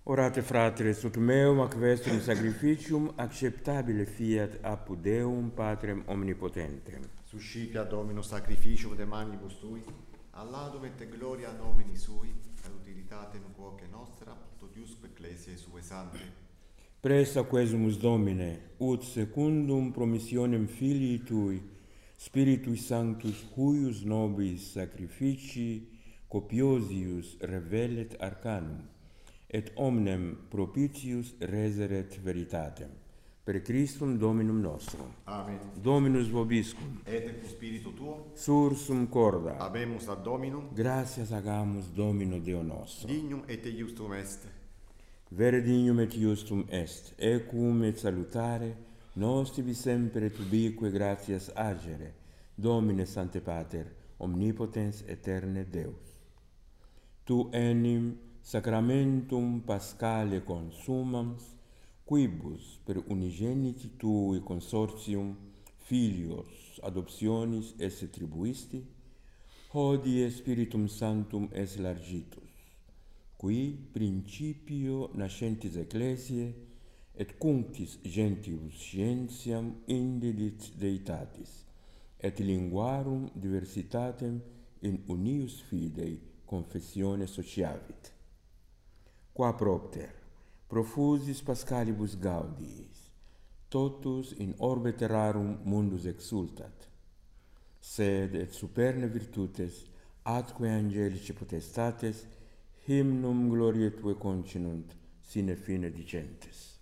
Orate fratres, ut meum ac vestrum sacrificium acceptabile fiat apud Deum Patrem omnipotentem. Suscipia Domino sacrificium de manibus tui, alladum et gloria nomini sui, et utilitatem quoque nostra, totiusque ecclesiae sue sante. Presta quesumus Domine, ut secundum promissionem Filii Tui, Spiritui Sanctus, huius nobis sacrificii copiosius revelet arcanum, et omnem propitius reseret veritatem. Per Christum Dominum nostrum. Amen. Dominus vobiscum. Et cu spiritu tuo, Sursum corda. habemus ad Dominum, Gratias agamus Domino Deo nostro. dignum et justum est. Vere dignum et justum est, equum et salutare, nos tibi semper et ubique gratias agere, Domine Sancte Pater, omnipotens aeterne Deus. Tu enim sacramentum paschale consumans, quibus per unigeniti Tui consortium filios adoptionis esse tribuisti, hodie Spiritum Sanctum es largitus, qui principio nascentis ecclesiae et cunctis gentibus scientiam indedit Deitatis, et linguarum diversitatem in unius fidei confessione sociavit. Qua propter, profusis Paschalibus gaudiis, totus in orbe terrarum mundus exultat, sed et superne virtutes atque angelici potestates hymnum gloriae Tue continunt sine fine dicentes.